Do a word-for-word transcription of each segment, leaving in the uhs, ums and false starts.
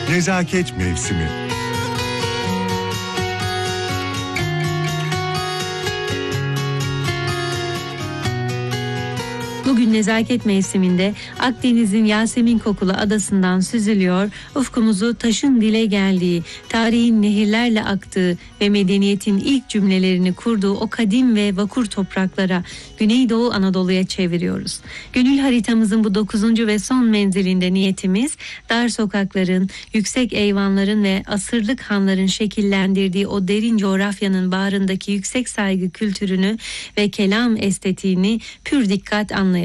Nezaket mevsimi. Bugün nezaket mevsiminde Akdeniz'in Yasemin kokulu adasından süzülüyor, ufkumuzu taşın dile geldiği, tarihin nehirlerle aktığı ve medeniyetin ilk cümlelerini kurduğu o kadim ve vakur topraklara, Güneydoğu Anadolu'ya çeviriyoruz. Gönül haritamızın bu dokuzuncu ve son menzilinde niyetimiz, dar sokakların, yüksek eyvanların ve asırlık hanların şekillendirdiği o derin coğrafyanın bağrındaki yüksek saygı kültürünü ve kelam estetiğini pür dikkat anlayabilmek.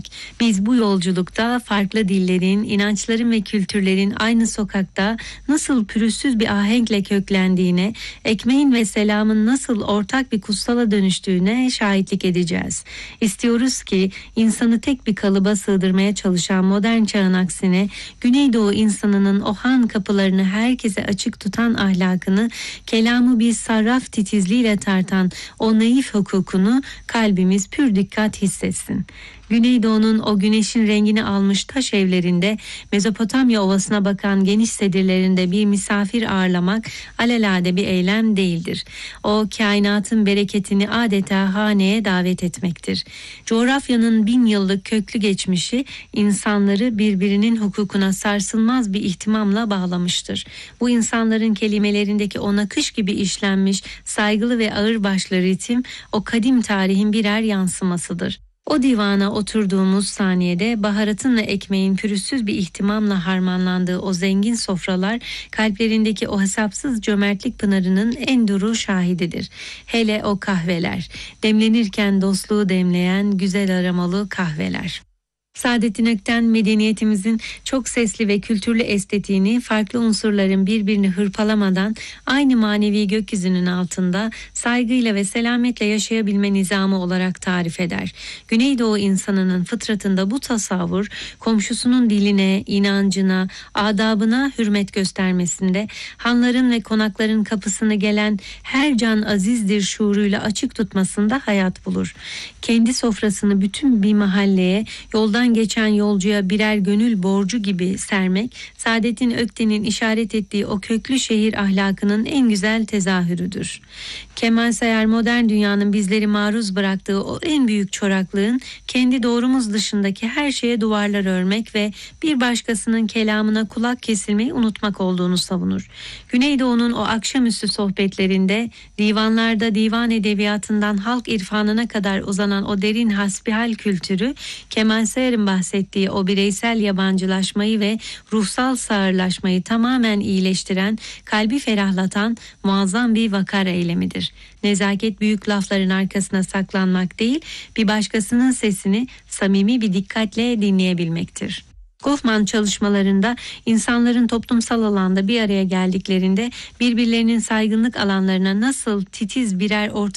Biz bu yolculukta farklı dillerin, inançların ve kültürlerin aynı sokakta nasıl pürüzsüz bir ahenkle köklendiğine, ekmeğin ve selamın nasıl ortak bir kutsala dönüştüğüne şahitlik edeceğiz. İstiyoruz ki insanı tek bir kalıba sığdırmaya çalışan modern çağın aksine Güneydoğu insanının o han kapılarını herkese açık tutan ahlakını, kelamı bir sarraf titizliğiyle tartan o naif hukukunu kalbimiz pür dikkat hissetsin. Güneydoğu'nun o güneşin rengini almış taş evlerinde, Mezopotamya ovasına bakan geniş sedirlerinde bir misafir ağırlamak alelade bir eylem değildir. O kainatın bereketini adeta haneye davet etmektir. Coğrafyanın bin yıllık köklü geçmişi insanları birbirinin hukukuna sarsılmaz bir ihtimamla bağlamıştır. Bu insanların kelimelerindeki o nakış gibi işlenmiş saygılı ve ağırbaşlı ritim o kadim tarihin birer yansımasıdır. O divana oturduğumuz saniyede baharatın ve ekmeğin pürüzsüz bir ihtimamla harmanlandığı o zengin sofralar kalplerindeki o hesapsız cömertlik pınarının en duru şahididir. Hele o kahveler, demlenirken dostluğu demleyen güzel aromalı kahveler. Saadettin Ökten medeniyetimizin çok sesli ve kültürlü estetiğini farklı unsurların birbirini hırpalamadan aynı manevi gökyüzünün altında saygıyla ve selametle yaşayabilme nizamı olarak tarif eder. Güneydoğu insanının fıtratında bu tasavvur komşusunun diline, inancına, adabına hürmet göstermesinde, hanların ve konakların kapısını gelen her can azizdir şuuruyla açık tutmasında hayat bulur. Kendi sofrasını bütün bir mahalleye, yoldan geçen yolcuya birer gönül borcu gibi sermek, Saadettin Ökten'in işaret ettiği o köklü şehir ahlakının en güzel tezahürüdür. Kemal Sayar modern dünyanın bizleri maruz bıraktığı o en büyük çoraklığın kendi doğrumuz dışındaki her şeye duvarlar örmek ve bir başkasının kelamına kulak kesilmeyi unutmak olduğunu savunur. Güneydoğu'nun o akşamüstü sohbetlerinde, divanlarda divan edebiyatından halk irfanına kadar uzanan o derin hasbihal kültürü, Kemal Sayar'ın bahsettiği o bireysel yabancılaşmayı ve ruhsal sağırlaşmayı tamamen iyileştiren, kalbi ferahlatan muazzam bir vakar eylemidir. Nezaket büyük lafların arkasına saklanmak değil, bir başkasının sesini samimi bir dikkatle dinleyebilmektir. Goffman çalışmalarında insanların toplumsal alanda bir araya geldiklerinde birbirlerinin saygınlık alanlarına nasıl titiz birer ortak